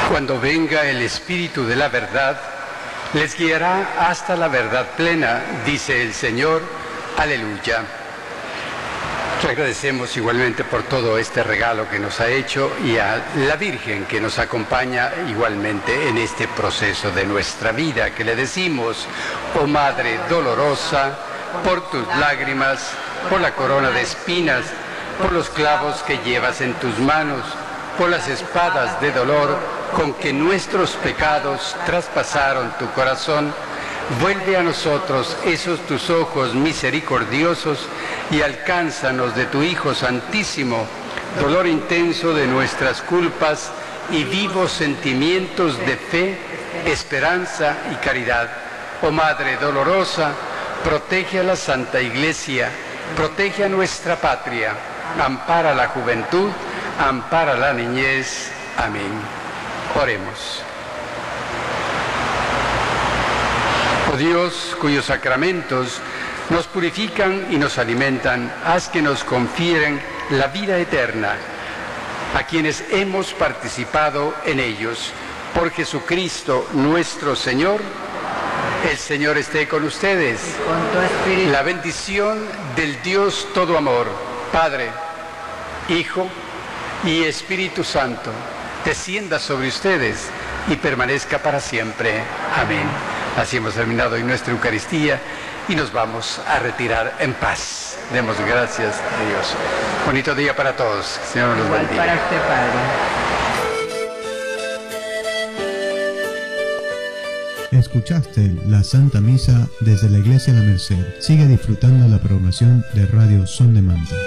Cuando venga el Espíritu de la verdad, les guiará hasta la verdad plena, dice el Señor. Aleluya. Te agradecemos igualmente por todo este regalo que nos ha hecho y a la Virgen que nos acompaña igualmente en este proceso de nuestra vida, que le decimos: oh Madre dolorosa, por tus lágrimas, por la corona de espinas, por los clavos que llevas en tus manos, por las espadas de dolor con que nuestros pecados traspasaron tu corazón, vuelve a nosotros esos tus ojos misericordiosos y alcánzanos de tu Hijo Santísimo, dolor intenso de nuestras culpas y vivos sentimientos de fe, esperanza y caridad. Oh Madre dolorosa, protege a la Santa Iglesia, protege a nuestra patria, ampara la juventud, ampara la niñez. Amén. Oremos. Oh Dios, cuyos sacramentos nos purifican y nos alimentan, haz que nos confieren la vida eterna a quienes hemos participado en ellos. Por Jesucristo nuestro Señor. El Señor esté con ustedes. Con tu espíritu. La bendición del Dios todo amor, Padre, Hijo y Espíritu Santo, descienda sobre ustedes y permanezca para siempre. Amén. Así hemos terminado hoy nuestra Eucaristía y nos vamos a retirar en paz. Demos gracias a Dios. Bonito día para todos. Señor nos bendiga. Para usted, Padre. Escuchaste la Santa Misa desde la Iglesia La Merced. Sigue disfrutando la programación de Radio Son de Manta.